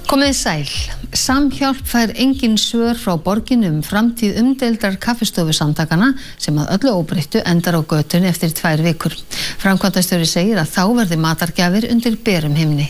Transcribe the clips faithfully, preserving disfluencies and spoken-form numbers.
Komið sæl. Samhjálp fær engin svör frá borginni um framtíð umdeildar kaffistofusamtakana sem að öllu óbreyttu endar á götunni eftir tvær vikur. Framkvæmdastjóri segir að þá verði matargjafir undir berum himni.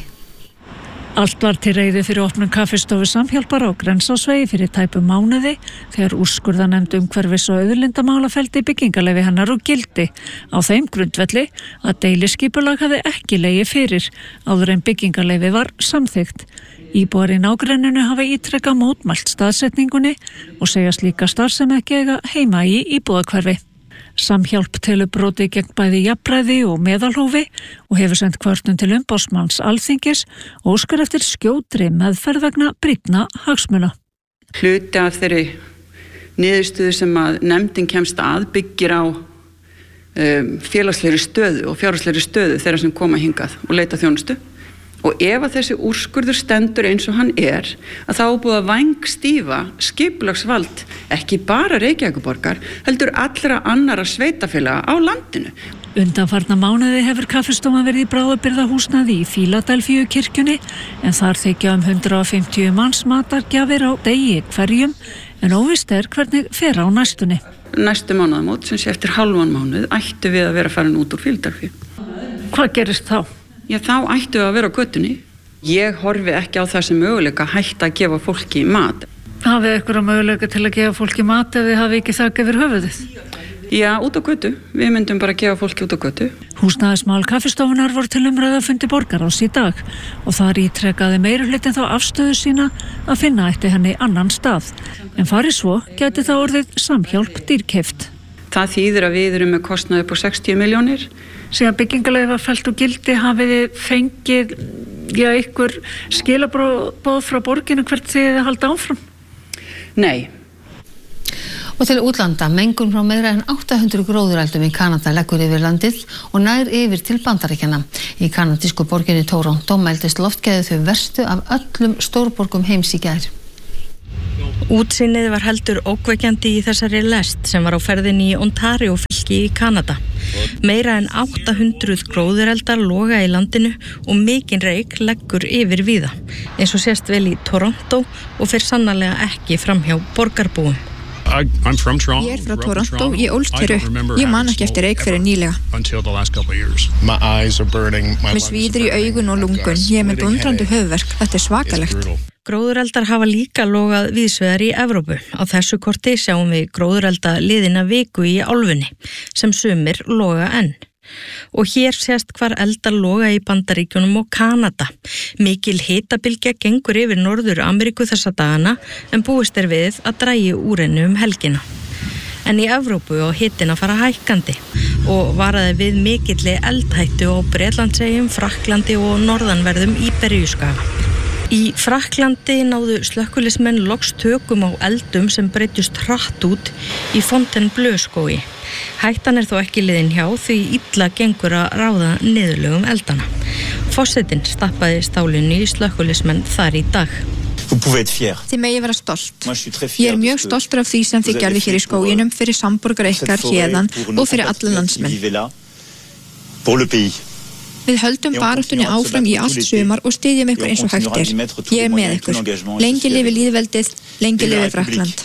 Allt var til reiði fyrir opnun kaffistofu Samhjálpar á Grensásvegi fyrir tæpum mánuði þegar úrskurðarnefnd umhverfis- og auðlindamála felldi byggingarleyfi hennar úr gildi á þeim grundvelli að deiliskipulag hafði ekki legið fyrir áður en byggingarleyfi var samþykkt. Íbúar í nágrenninu hafa ítrekað mótmælt staðsetningunni og segja slíka starfsemi ekki eiga heima í íbúðahverfi. Samhjálp telur brotið gegn bæði jafnræði og meðalhófi og hefur sent kvörtun til umboðsmanns Alþingis og óskar eftir skjótri meðferð vegna brýnna hagsmuna. Hluti af þeirri niðurstöðu sem að nefndin kemst að byggir á um, félagslegri stöðu og fjárhagslegri stöðu þeirra sem koma hingað og leita þjónustu. Og ef að þessi úrskurður stendur eins og hann er, að þá er búið að vængstífa skipulagsvald ekki bara Reykjavíkurborgar, heldur allra annara sveitafélaga á landinu. Undanfarna mánuði hefur kaffistofan verið í bráðabirgðahúsnæði í Fíladelfíu kirkjunni, en þar þykja um hundrað og fimmtíu manns matargjafir á degi hverjum, en óvíst er hvernig fer á næstunni. Næstu mánaðamót, sem sé eftir halvan mánuð, ættu við að vera farin út úr Fíladelfíu. Hvað gerist þá? Já, þá ættu við að vera á götunni. Ég horfi ekki á það sem möguleika að hætta að gefa fólki mat. Hafið ykkur á möguleika til að gefa fólki mat ef þið hafið ekki þakka yfir höfuðið? Já, út á götu. Við myndum bara að gefa fólki út á götu. Húsnæðismál kaffistofunar voru til umræðu á fundi borgarráðs í dag og þar ítrekaði meirihlutin þá afstöðu sína að finna ætti henni annan stað. En farið svo gæti það orðið Samhjálp dýrkeypt. Það þýðir að við erum með kostnað upp á sextíu milljónir. Síðan byggingarleyfi var fellt úr gildi, hafið þið fengið já, ykkur skilaboð frá borginu hvert þið halda áfram? Nei. Og til útlanda, mengun frá meira en átta hundruð gróðureldum í Kanada leggur yfir landið og nær yfir til Bandaríkjanna. Í kanadísku borginni Toronto mældist loftgæðið þau verstu af öllum stórborgum heims í gær. Útsýnið var heldur ókveikjandi í þessari lest sem var á ferðinni í Ontario fylki í Kanada. Meira en átta hundruð gróðureldar loga í landinu og mikinn reyk leggur yfir víða, eins og sést vel í Toronto og fer sannarlega ekki framhjá borgarbúum. Ég er frá Toronto, ég ólst hér upp. Ég man ekki eftir reyk fyrir nýlega. Mér svíður í augun og lungun, ég er með dundrandi höfuðverk, þetta er svakalegt. Gróðureldar hafa líka logað víðsvegar í Evrópu. Á þessu korti sjáum við gróðurelda liðina viku í álfunni, sem sumir loga enn. Og hér sést hvar eldar loga í Bandaríkjunum og Kanada. Mikil hitabylgja gengur yfir Norður Ameríku þessa dagana, en búist er við að dragi úr henni um helgina. En í Evrópu á hitinn að fara hækkandi og varaði við mikilli eldhættu á Bretlandseyjum, Frakklandi og norðanverðum Íberíuskaga. Í Frakklandi náðu slökkviliðsmenn loks tökum á eldum sem breyttust hratt út í Fontainebleau-skógi. Hættan er þó ekki liðin hjá því illa gengur að ráða niðurlögum eldana. Forsetinn stappaði stálinu í slökkviliðsmenn þar í dag. Þið megi vera stolt. Ég er mjög stoltur af því sem þið gerðu hér í skóginum fyrir samborgar ykkar hérðan og fyrir alla landsmenn. Við höldum baráttunni áfram í allt sumar og styðjum ykkur eins og hægt er. Ég er með ykkur. Lengi lifi lýðveldið, lengi lifi Frakkland.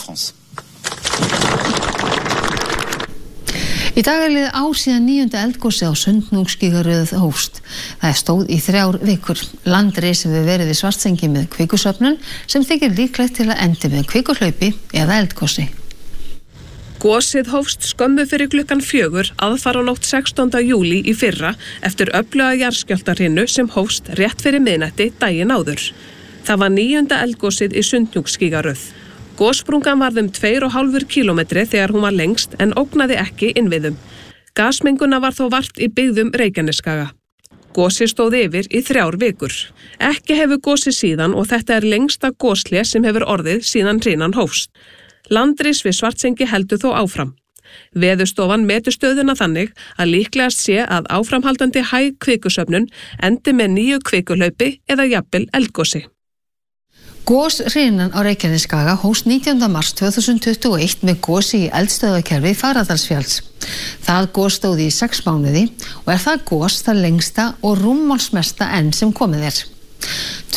Í dag er liðið ár síðan níunda eldgosi á Sundhnúksgígaröð hófst. Það stóð í þrjár vikur. Landris hefur verið við Svartsengi með kvikusöfnun sem þykir líklegt til að endi með kvikuhlaupi eða eldgosi. Gosið hófst skömmu fyrir klukkan fjögur aðfaranótt sextánda júlí í fyrra eftir öfluga jarðskjálftahrinu sem hófst rétt fyrir miðnætti daginn áður. Það var níunda eldgosið í Sundhnúksgígaröð. Gossprungan varð um tveir og hálfur kílómetri þegar hún var lengst en ógnaði ekki innviðum. Gasmenguna var þó vart í byggðum Reykjanesskaga. Gosið stóð yfir í þrjár vikur. Ekki hefur gosið síðan og þetta er lengsta goshlé sem hefur orðið síðan hrinan hófst. Landris við Svartsengi heldur þó áfram. Veðurstofan metur stöðuna þannig að líklegast sé að áframhaldandi hæg kvikusöfnun endi með nýju kvikuhlaupi eða jafnvel eldgosi. Goshrinan á Reykjanesskaga hófst nítjánda mars tvö þúsund tuttugu og eitt með gosi í eldstöðvakerfi Fagradalsfjalls. Það gos stóð í sex mánuði og er það gos það lengsta og rúmmálsmesta enn sem komið er.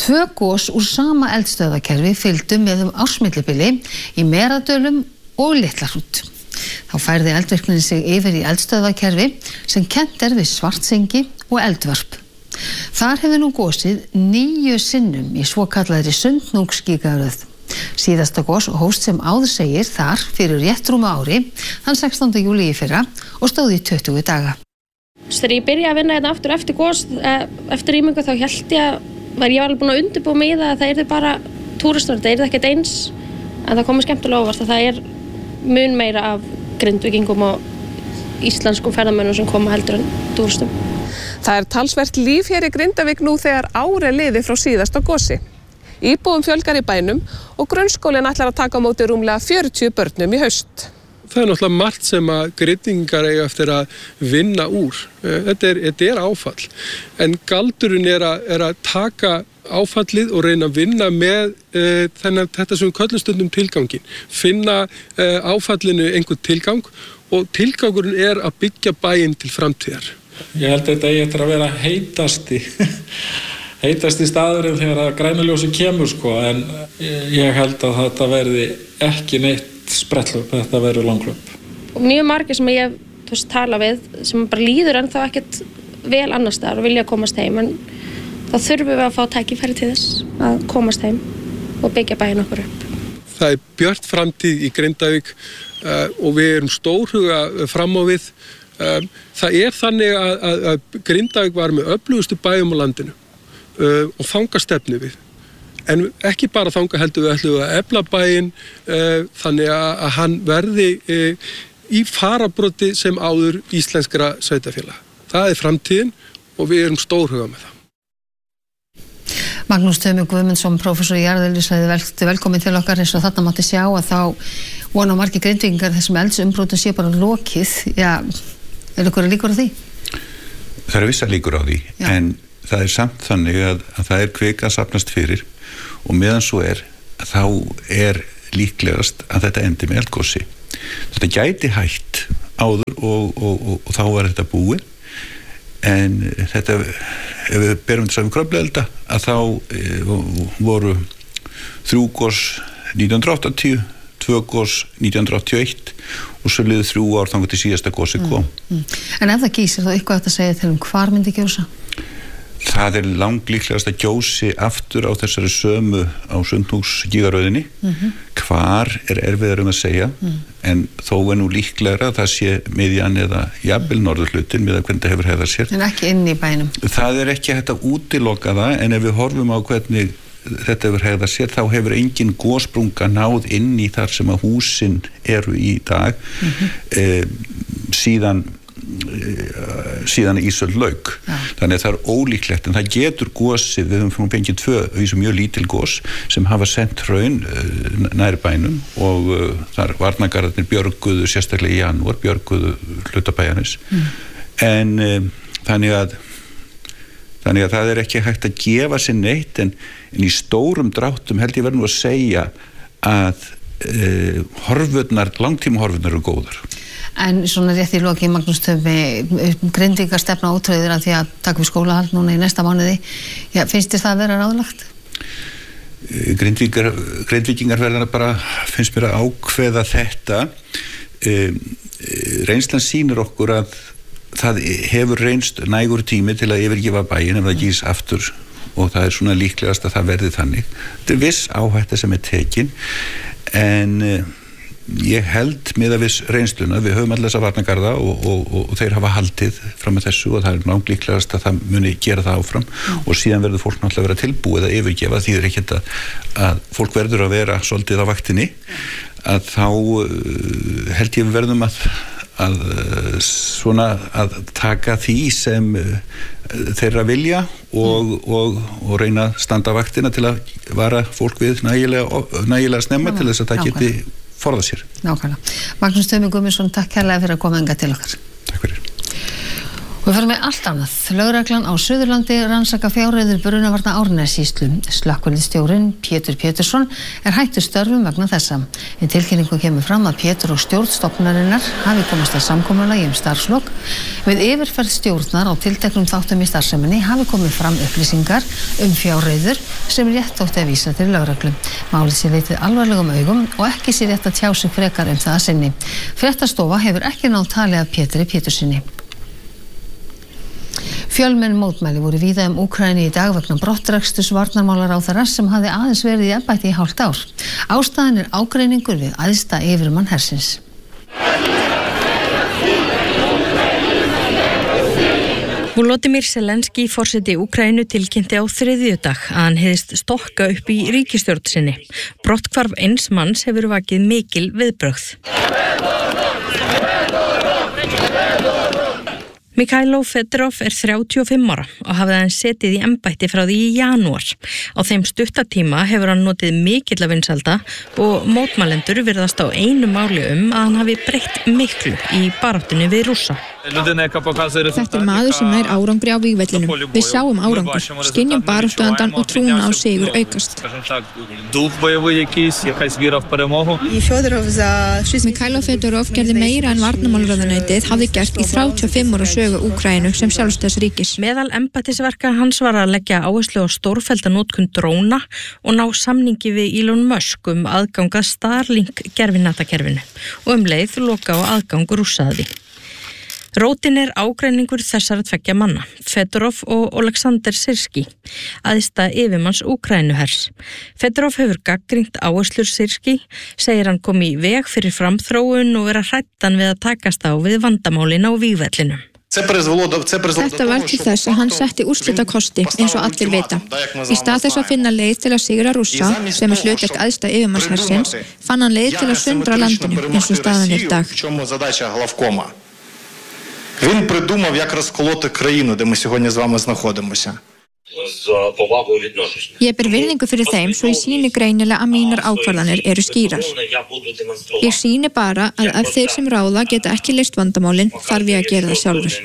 Tvö gos úr sama eldstöðvakerfi fylgdu með um ársmillibili í Meradölum og Litlahrút. Þá færði eldvirknin sig yfir í eldstöðvakerfi sem kennt er við Svartsengi og Eldvörp. Þar hefur nú gosið níu sinnum í svokallaðri Sundhnúksgígaröð. Síðasta gos hófst sem áður segir þar fyrir rétt rúma ári, þann sextánda júlí í fyrra og stóð í tuttugu daga. Þegar ég byrjaði að vinna þetta aftur eftir gos, eftir rýmingu, þá hélt ég að var ég alveg búin að undirbúa mig í það að það yrði bara túristar, það yrði ekkert eins, en það komið skemmtilega óvart að það er mun meira af Grindvíkingum og íslenskum ferðamönnum sem koma heldur en túristum. Það er talsvert líf hér í Grindavík nú þegar ár er liðið frá síðasta gosi. Íbúum fjölgar í bænum og grunnskólinn ætlar að taka á móti rúmlega fjörutíu börnum í haust. Það er náttúrulega margt sem að Grindvíkingar eiga eftir að vinna úr. Þetta er, þetta er áfall. En galdurinn er að, er að taka áfallið og reyna að vinna með uh, þennan, þetta sem við köllum stundum tilgangin. Finna uh, áfallinu einhvern tilgang og tilgangurinn er að byggja bæinn til framtíðar. Ég held að þetta eigi eftir að vera heitasti, heitasti staðurinn þegar að grænuljósi kemur sko, en ég held að þetta verði ekki neitt sprettlöp, þetta verður langlöp. Og mjög margir sem ég hef tala við sem bara líður en þá ekkert vel annars staðar og vilja komast heim, en þá þurfum við að fá tækifæri til þess að komast heim og byggja bæinn okkur upp. Það er björt framtíð í Grindavík uh, og við erum stórhuga fram á við. Um, það er þannig að, að, að Grindavík var með öflugustu bæjum á landinu uh, og þangað stefnu við. En ekki bara þangað heldur við ætlum að efla bæinn uh, þannig að, að hann verði uh, í farabroddi sem áður íslenskra sveitarfélaga. Það er framtíðin og við erum stórhuga með það. Magnús Tumi Guðmundsson, prófessor í jarðeðlisfræði, vel, velkomin til okkar. Eins og þarna mátti sjá að þá vona margir Grindvíkingar þessum eldsumbrotum sé bara lokið. Já, er ykkur líkur á því? Það eru vissa líkur á því, Já. En það er samt þannig að, að það er kvika að safnast fyrir og meðan svo er, þá er líklegast að þetta endi með eldgosi. Þetta gæti hætt áður og, og, og, og þá var þetta búið, en þetta, ef við berum þess að við kröfluelda, að þá e, voru þrjú gos nítján hundruð áttatíu, tvö gos nítján hundruð áttatíu og eitt og svo liðu þrjú ár þangað til síðasta gosi kom. Mm, mm. En ef það gísir, þá eitthvað hægt að segja til um hvar myndi gjósa? Það er langlíklegast að gjósi aftur á þessari sömu á Sundhnúksgígaröðinni. Mm-hmm. Hvar er erfiðar um að segja, mm. en þó er nú líklegra að það sé miðjan eða jafnvel norðurhlutin með að hvernig það hefur hefðað sér. En ekki inn í bænum? Það er ekki hægt að útiloka það, en ef við horfum á hvernig þetta hefur hefðað sér, þá hefur engin gossprunga náð inn í þar sem að húsin eru í dag, mm-hmm. e, síðan síðan Ísöld lauk. Ja. Þannig að það er ólíklegt, en það getur gosið, við höfum fengið tvö vísum mjög lítil gos sem hafa sent hraun uh, nær bænum og uh, þar varnargarðarnir björguðu sérstaklega í janúar, björguðu hlutabæjarins. Mm. En uh, þannig að þannig að það er ekki hægt að gefa sér neitt, en, en í stórum dráttum held ég verður nú að segja að uh, horfurnar, langtíma horfurnar eru góðar. En svona rétt í loki, Magnús Tumi, Grindvíkingar stefna ótröður að því að taka við skólahald núna í næsta mánuði. Já, finnst þér það að vera ráðlagt? Grindvíkingar, Grindvíkingar verða bara, finnst mér að ákveða þetta. Reynslan sýnir okkur að það hefur reynst nægur tími til að yfirgefa bæinn ef það gís aftur og það er svona líklegast að það verði þannig. Þetta er viss áhætta sem er tekin, en ég held með að viss reynsluna, við höfum allir þessa varnargarða og, og, og, og þeir hafa haldið fram með þessu og það er náglíklegast að það muni gera það áfram mm. og síðan verður fólk náttúrulega að vera tilbúið að yfirgefa, því það er ekkert að, að fólk verður að vera svolítið á vaktinni, að þá uh, held ég við verðum að, að svona að taka því sem uh, þeirra vilja og, mm. og, og reyna að standa á vaktina til að vara fólk við nægilega, nægilega snemma mm. til þess að það geti forða sér. Nákvæmlega. Magnús Tumi Guðmundsson, takk kærlega fyrir að koma hingað til okkar. Takk fyrir. Við förum með allt annað. Lögreglan á Suðurlandi rannsaka fjárreiður Brunavarna Árnessýslu. Slökkviliðsstjórinn Pétur Pétursson er hættur störfum vegna þessa. Í tilkynningu kemur fram að Pétur og stjórn stofnunarinnar hafi komist að samkomulagi um starfslok. Við yfirferð stjórnar á tilteknum þáttum í starfseminni hafi komið fram upplýsingar um fjárreiður sem rétt þótti að vísa til lögreglu. Málið sé litið alvarlegum augum og ekki sé rétt að tjá sig frekar um það að sinni. Fréttastofa hefur ekki náð tali af Péturi Péturssyni. Fjölmenn mótmæli voru víða um Úkraínu í dag vegna brottreksturs varnarmálaráðherra sem hafði aðeins verið í embætti í hálft ár. Ástæðan er ágreiningur við æðsta yfirmann hersins. Volodymyr Zelenský, forseti Úkraínu, tilkynnti á þriðjudag að hann hefðist stokka upp í ríkisstjórn sinni. Brotthvarf eins manns hefur vakið mikil viðbrögð. Mikhailo Fedorov er þrjátíu og fimm ára og hafði hann setið í embætti frá því í janúar. Á þeim stuttatíma hefur hann notið mikilla vinsælda og mótmælendur virðast á einu máli um að hann hafi breytt miklu í baráttunni við Rússa. Þetta er maður sem nær árangri á vígvellinum. Við sjáum árangur, skynjum baráttuandann og trúna á sigur aukast. Mikhailo Fedorov gerði meira en varnarmálaráðuneytið hafði gert í þrjátíu og fimm ára sögu Úkraínu sem sjálfstæðs ríkis. Meðal embættisverka hans var að leggja áherslu á stórfellda notkun dróna og ná samningi við Elon Musk um aðgang að Starlink gerfinatakerfinu og um leið loka á aðgang Rússa að því. Rótin er ágreiningur þessara tveggja manna, Fedorov og Oleksandr Syrský, æðsta yfirmanns Úkraínuhers. Fedorov hefur gagnrýnt áherslur Syrský, segir hann kom í veg fyrir framþróun og vera hræddan við að takast á við vandamálin á vígvellinum. Þetta var til þess að hann setti úrslitakosti eins og allir vita. Í stað þess að finna leið til að sigra Rússa, sem er hlutverk æðsta yfirmannshersins, fann hann leið til að sundra landinu eins og staðan er í dag. Він придумав, як розколоти країну, де ми сьогодні з вами знаходимося. Ég ber virðingu fyrir þeim svo ég sýni greinilega að mínar ákvarðanir eru skýrar. Ég sýni bara að ef þeir sem ráða geta ekki leyst vandamálin, þarf ég að gera það sjálfur.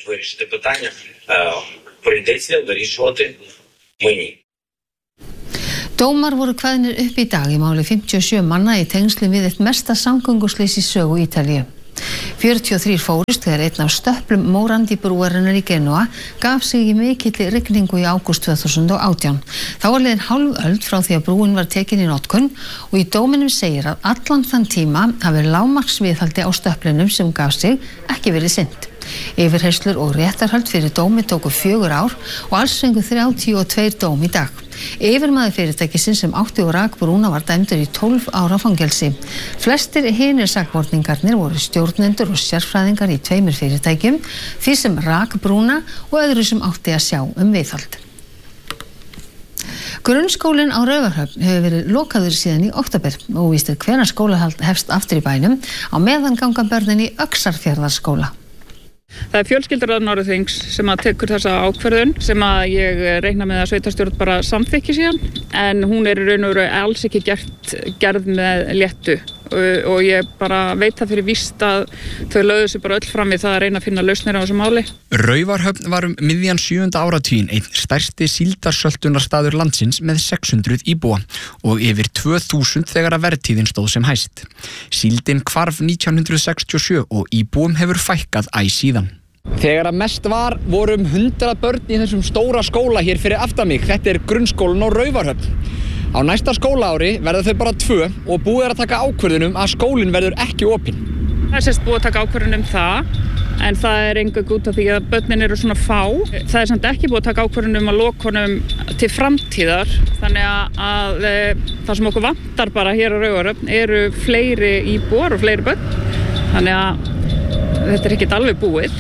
Dómar voru kveðnir upp í dag í máli fimmtíu og sjö manna í tengslum við eitt mesta samgönguslys í sögu Ítalíu. fjörutíu og þrír fórust þegar einn af stöplum Morandi brúarinnar í Genúa gaf sig í mikilli rigningu í ágúst tvö þúsund og átján. Þá var liðin hálf öld frá því að brúin var tekin í notkun og í dóminum segir að allan þann tíma hafi lágmarksviðhaldi á stöplinum sem gaf sig ekki verið sinnt. Yfirheyrslur og réttarhöld fyrir dómi tóku fjögur ár og alls fengu þrjátíu og tveir dóm í dag. Yfirmaður fyrirtækisins sem átti og rak brúna var dæmdur í tólf ára fangelsi. Flestir hinir sakborningarnir voru stjórnendur og sérfræðingar í tveimur fyrirtækjum, því sem rak brúna og öðru sem átti að sjá um viðhald. Grunnskólinn á Raufarhöfn hefur verið lokaður síðan í október og víst er hvenær skólahald hefst aftur í bænum á meðan ganga börnin í Öxarfjarðarskóla. Það er fjölskylduráð Norðurþings sem að tekur þessa ákvörðun sem að ég reikna með að sveitarstjórn bara samþykki síðan, en hún er í raun og veru alls ekki gert, gerð með léttu og ég bara veit það fyrir víst að þau lögðu sig bara öll fram við það að reyna að finna lausnir á þessu máli. Raufarhöfn var um miðjan sjöunda áratuginn einn stærsti síldarsöltunarstaður landsins með sex hundruð íbúa og yfir tvö þúsund þegar að vertíðin stóð sem hæst. Síldin hvarf nítján hundruð sextíu og sjö og íbúum hefur fækkað æ síðan. Þegar að mest var voru um hundrað börn í þessum stóra skóla hér fyrir aftan mig. Þetta er grunnskólinn á Raufarhöfn. Á næsta skólaári verða þau bara tvö og búið er að taka ákvörðunum að skólinn verður ekki opinn. Það er sérst búið að taka ákvörðunum það, en það er engu út af því að börnin eru svona fá. Það er samt ekki búið að taka ákvörðunum að loka honum til framtíðar, þannig að, að það sem okkur vantar bara hér á Raufarhöfn eru fleiri íbúar og fleiri börn, þannig að þetta er ekkert alveg búið.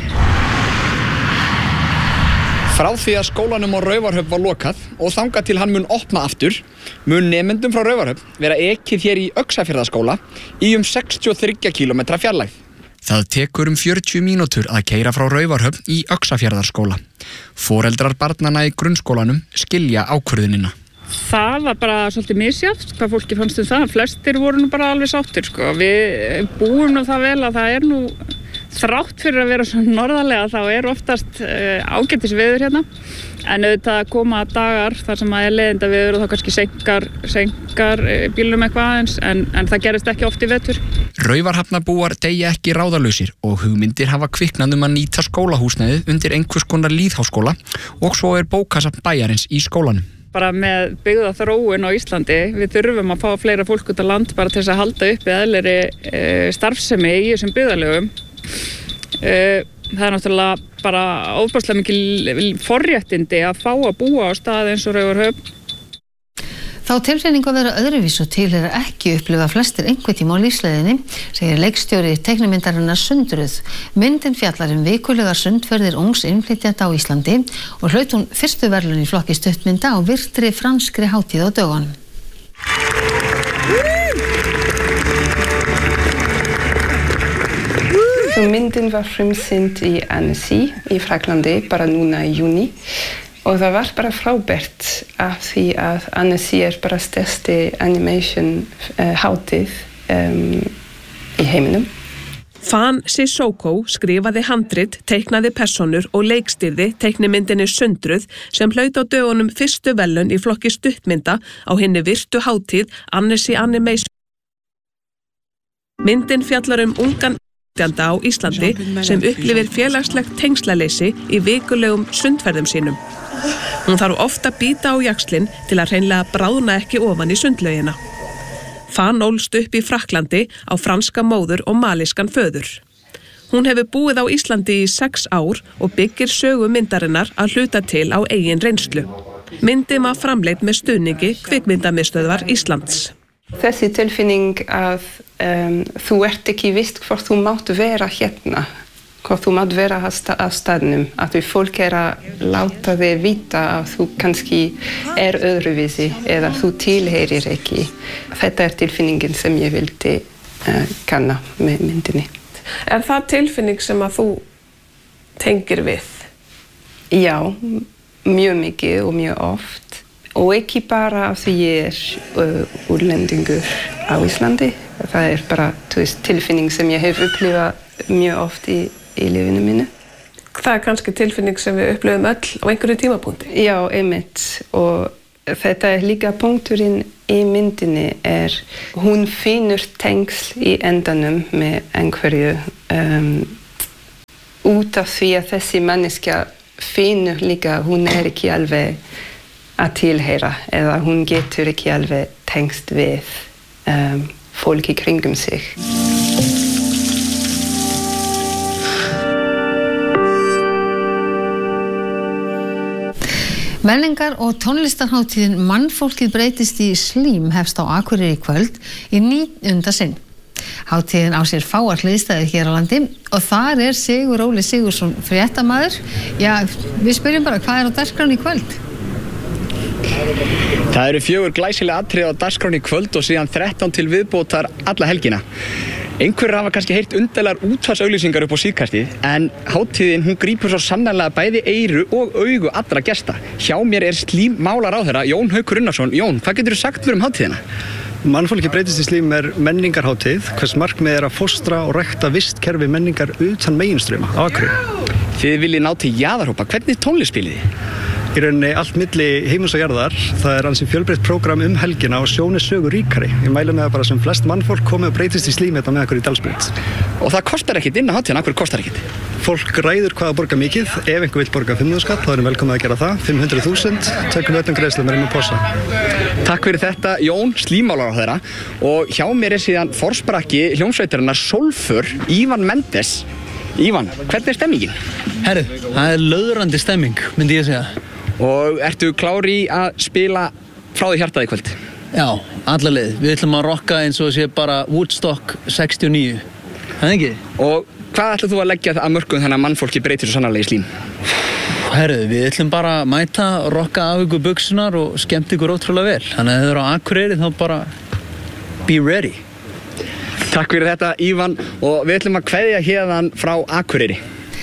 Frá því að skólanum á Raufarhöfn var lokað og þangað til hann mun opna aftur, mun nemendum frá Raufarhöfn vera ekið hér í Öxarfjarðarskóla í um sextíu og þriggja kílómetra fjarlægð. Það tekur um fjörutíu mínútur að keyra frá Raufarhöfn í Öxarfjarðarskóla. Foreldrar barnanna í grunnskólanum skilja ákvörðunina. Það var bara svolítið misjafnt hvað fólki fannst um það. Flestir voru nú bara alveg sáttir, sko. Við búum nú það vel að það er nú þrátt fyrir að vera svona norðarlega þá er oftast uh, ágætis veður hérna en auðvitað koma dagar þar sem að er leiðinda veður og þá kannski senkar, senkar uh, bílum eitthvað aðeins en, en það gerist ekki oft í vetur. Raufarhafnarbúar deyja ekki ráðalausir og hugmyndir hafa kviknað um að nýta skólahúsnæðið undir einhvers konar lýðháskóla og svo er bókasafn bæjarins í skólanum. Bara með byggða þróun á Íslandi, við þurfum að fá fleira fólk út á land bara til þess að halda uppi eðlilegri uh, starfsemi í þessum byggðarlögum. Uh, það er náttúrulega bara ofboðslega mikil forréttindi að fá að búa á stað eins og Raufarhöfn. Þá tilfinningu að vera öðruvís og tilheyra ekki upplifa flestir einhvern tíma á lífsleiðinni, segir leikstjóri teiknimyndarinnar Sundruð. Myndin fjallar um vikulegar sundferðir ungs innflytjenda á Íslandi og hlaut hún fyrstu verðlaun í flokki stuttmynda á virtri franskri hátíð á dögunum. Så myndin var frumsýnd í Annecy í Fraklandi bara núna í júní. Og það var bara frábært af því að Annecy er bara stærsti animation uh, hátíð um, í heiminum. Fan Sissoko skrifaði handrit, teiknaði persónur og leikstýrði teiknimyndinni Sundruð sem hlaut á dögunum fyrstu verðlaun í flokki stuttmynda á hinni virtu hátíð Annecy Animation. Myndin fjallar um ungan á Íslandi sem upplifir félagslegt tengslaleysi í vikulegum sundferðum sínum. Hún þarf ofta að bíta á jaxlinn til að hreinlega bráðna ekki ofan í sundlaugina. Fan ólst upp í Fraklandi á franska móður og malískan föður. Hún hefur búið á Íslandi í sex ár og byggir sögu myndarinnar að hluta til á eigin reynslu. Myndin var framleidd með stuðningi Kvikmyndamiðstöðvar Íslands. Þessi tilfinning að um, þú ert ekki vist hvort þú mátt vera hérna, hvort þú mátt vera á staðnum, að þú fólk er að láta þig vita að þú kannski er öðruvísi eða þú tilheyrir ekki. Þetta er tilfinningin sem ég vildi uh, kanna með myndinni. Er það tilfinning sem að þú tengir við? Já, mjög mikið og mjög oft. Og ekki bara af því ég er uh, útlendingur á Íslandi. Það er bara veist, tilfinning sem ég hef upplifað mjög oft í, í lífinu mínu. Það er kannski tilfinning sem við upplifum öll á einhverju tímapunkti. Já, einmitt. Og þetta er líka punkturinn í myndinni er hún finnur tengsl í endanum með einhverju um, út af því að þessi manneskja finnur líka hún er ekki alveg að tilheyra eða hún getur ekki alveg tengst við um, fólk í kringum sig. Menningar- og tónlistarhátíðin Mannfólkið breytist í slím hefst á Akureyri í kvöld í níunda sinn. Hátíðin á sér fáar hliðstæður hér á landi og þar er Sigur Óli Sigursson fréttamaður. Já, við spyrjum bara, hvað er á dagskránni í kvöld? Það eru fjögur glæsileg atriði á dagskránni í kvöld og síðan þrettán til viðbótar alla helgina. Einhverjir hafa kannski heyrt undarlegar útvarpsauglýsingar upp á síðkastið en hátíðin hún grípur svo sannarlega bæði eyru og augu allra gesta. Hjá mér er slímmálaráðherra Jón Haukur Unnarsson. Jón, hvað geturðu sagt mér um hátíðina? Mannfólkið breytist í slím er menningarhátíð, hvers markmið er að fóstra og rækta vistkerfi menningar utan meginstrauma á Akureyri. Þið viljið ná til jaðarhópa, hvernig tónlist spilið þið? Í rauninni allt milli heimins og jarðar. Það er ansi fjölbreytt prógram um helgina og sjón er sögu ríkari. Ég mæli með það bara sem flest mannfólk komið og breytist í slím þetta með okkur í Dalsbreyt. Og það kostar ekkit inn á hátíðina, af hverju kostar ekkit? Fólk ræður hvað að borga mikið. Ef einhver vill borga fimm þúsund skall, þá erum velkomið að gera það. fimm hundruð þúsund, tökum öllum greiðslum með einum posa. Takk fyrir þetta, Jón, slímmálaráðherra. Og hjá mér er síðan forsprakki hljómsveitarinnar Sólför, Ívan Mendes. Ívan, hvernig er stemmingin? Herru, það er löðrandi stemming, myndi ég segja. Og ertu klár í að spila frá því hjartað í kvöld? Já, alla leið. Við ætlum að rocka eins og sé bara Woodstock sextíu og níu. Það ekki? Og hvað ætlum þú að leggja að mörkum þannig að mannfólki breytir svo sannarlega í slím? Herru, við ætlum bara að mæta, rocka af ykkur buksunar og skemmt ykkur ótrúlega vel. Þannig að ef þið eru á Akureyri þá bara be ready. Takk fyrir þetta, Ívan, og við ætlum að kveðja héðan frá Akureyri.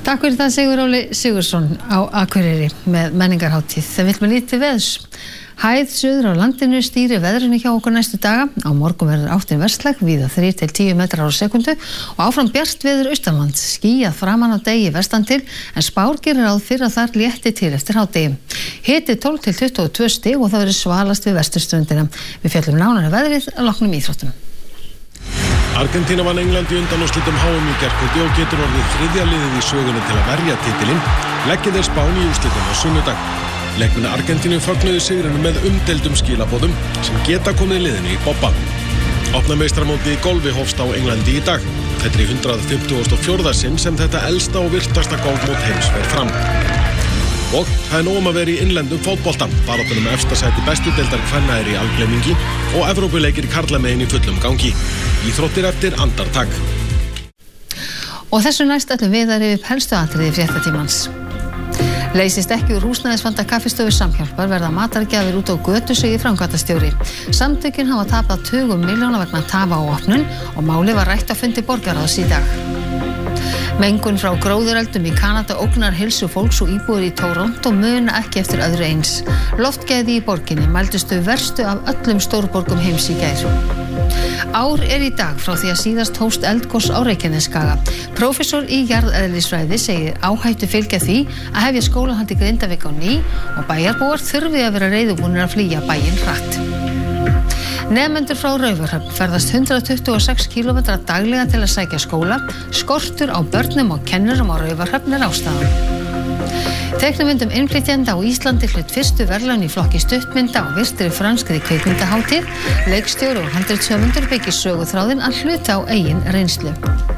Takk fyrir það Sigur Óli Sigursson á Akureyri með menningarhátíð. Það vill með lítið veðurs. Hæð suður á landinu stýri veðrinu hjá okkur næstu daga. Á morgun verður áttin vestlæg, víða þrír til tíu metrar á sekundu og áfram bjart veður austanlands. Skýjað framan á degi vestan til en spár gerir ráð fyrir að þar létti til eftir hádegi. Hiti tólf til tuttugu og tvö stig og það verður svalast við vesturströndina. Við fjöllum nánari veðrið að loknum íþróttum. Argentína vann England í undanúrslitum H M í gærkvöldi og getur orðið þriðja liðið í sögunni til að verja titilinn. Leggi þeir Spán í úrslitum á sunnudag. Leikmenn Argentínu fögnuðu sigrinu með umdeildum skilaboðum sem geta komið liðinu í bobba. Opna meistaramótið í golfi hófst á Englandi í dag. Þetta er í hundrað fimmtugasta og fjórða sinn sem þetta elsta og virtasta golfmót heims fer fram. Og það er nóg um að vera í innlendum fótbolta. Baráttunum efsta sæti bestu deildar kvenna er í algleymingi og Evrópuleikir karlamegin í fullum gangi. Íþróttir eftir andartak. Og þessu næst ætlum við að rifja upp helstu atriði fréttatímans. Leysist ekki úr húsnæðisvanda Kaffistofu Samhjálpar verða matargjafir út á götu, segir framkvæmdastjóri. Samtökin hafa tapað tugum milljóna vegna tafa á opnun og málið var rætt á fundi borgarráðs í dag. Mengun frá gróðureldum í Kanada ógnar heilsu fólks og íbúar í Toronto muna ekki eftir öðru eins. Loftgæði í borginni mældustu verstu af öllum stórborgum heims í gær. Ár er í dag frá því að síðast hófst eldgos á Reykjanesskaga. Prófessor í jarðeðlisfræði segir áhættu fylgja því að hefja skólahald í Grindavík á ný og bæjarbúar þurfi að vera reiðubúnir að flýja bæinn hratt. Nemendur frá Raufarhöfn ferðast hundrað tuttugu og sex kílómetra daglega til að sækja skóla. Skortur á börnum og kennurum á Raufarhöfn er ástæðan. Teiknimyndum innflytjenda á Íslandi hlut fyrstu verðlaun í flokki stuttmynda og virtri franskri kvikmyndahátíð. Leikstjóri og handritshöfundur byggir söguþráðinn að hluta á eigin reynslu.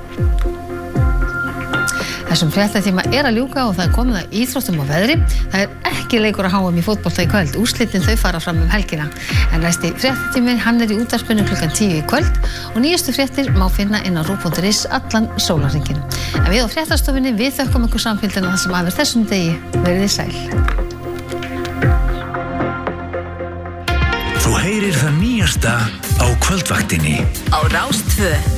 Þessum fréttatíma er að ljúka og það er komið að íþróttum og veðri. Það er ekki leikur að H M í fótbolta í kvöld. Úrslitin þau fara fram um helgina. En næsti fréttatími hann er í útvarpinu klukkan tíu í kvöld og nýjustu fréttir má finna inn á ruv punktur is allan sólarhringinn. En við á fréttastofunni við þökkum ykkur samfylgdina það sem afir þessum degi. Verið sæl. Þú heyrir það nýjasta á kvöldvaktinni á Rás tvö.